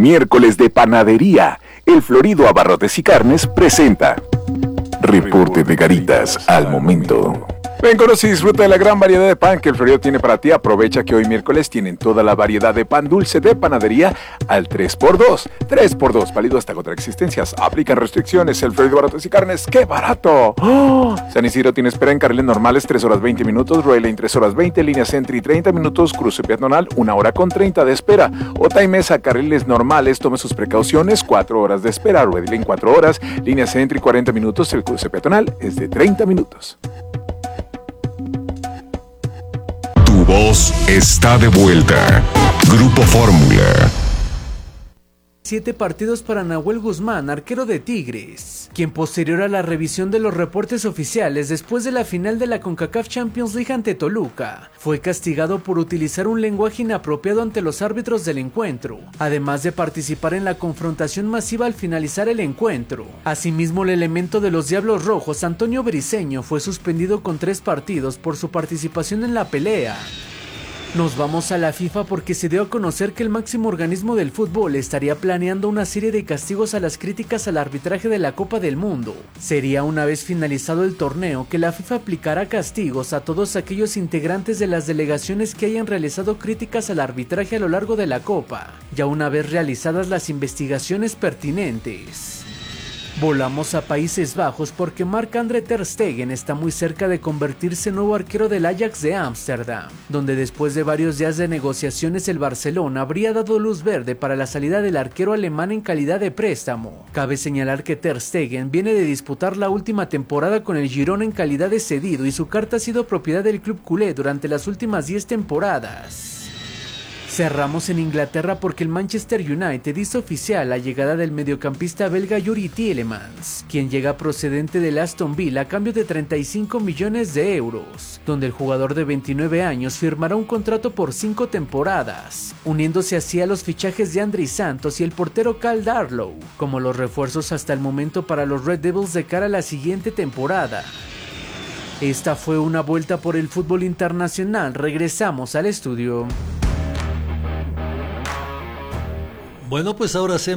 Miércoles de panadería. El Florido Abarrotes y Carnes presenta Reporte de Garitas al momento. Ven, conoce y disfruta de la gran variedad de pan que el Florido tiene para ti. Aprovecha que hoy miércoles tienen toda la variedad de pan dulce de panadería al 3x2. 3x2, válido hasta contra existencias. Aplican restricciones. El Florido Abarrotes y Carnes, ¡qué barato! ¡Oh! San Isidro tiene espera en carriles normales 3 horas 20 minutos, Royal Lane 3 horas 20, línea Sentry 30 minutos, cruce peatonal 1 hora con 30 de espera. Ota y Mesa, carriles normales, tome sus precauciones, 4 horas de espera, Royal Lane 4 horas, línea Sentry 40 minutos, el cruce peatonal es de 30 minutos. Tu voz está de vuelta. Grupo Fórmula. 7 partidos para Nahuel Guzmán, arquero de Tigres, quien posterior a la revisión de los reportes oficiales después de la final de la CONCACAF Champions League ante Toluca, fue castigado por utilizar un lenguaje inapropiado ante los árbitros del encuentro, además de participar en la confrontación masiva al finalizar el encuentro. Asimismo, el elemento de los Diablos Rojos, Antonio Briceño, fue suspendido con 3 partidos por su participación en la pelea. Nos vamos a la FIFA porque se dio a conocer que el máximo organismo del fútbol estaría planeando una serie de castigos a las críticas al arbitraje de la Copa del Mundo. Sería una vez finalizado el torneo que la FIFA aplicará castigos a todos aquellos integrantes de las delegaciones que hayan realizado críticas al arbitraje a lo largo de la Copa, ya una vez realizadas las investigaciones pertinentes. Volamos a Países Bajos porque Marc-André ter Stegen está muy cerca de convertirse en nuevo arquero del Ajax de Ámsterdam, donde después de varios días de negociaciones el Barcelona habría dado luz verde para la salida del arquero alemán en calidad de préstamo. Cabe señalar que ter Stegen viene de disputar la última temporada con el Girona en calidad de cedido y su carta ha sido propiedad del club culé durante las últimas 10 temporadas. Cerramos en Inglaterra porque el Manchester United hizo oficial la llegada del mediocampista belga Yuri Tielemans, quien llega procedente del Aston Villa a cambio de 35 millones de euros, donde el jugador de 29 años firmará un contrato por 5 temporadas, uniéndose así a los fichajes de Andrei Santos y el portero Cal Darlow, como los refuerzos hasta el momento para los Red Devils de cara a la siguiente temporada. Esta fue una vuelta por el fútbol internacional. Regresamos al estudio. Bueno, pues ahora hacemos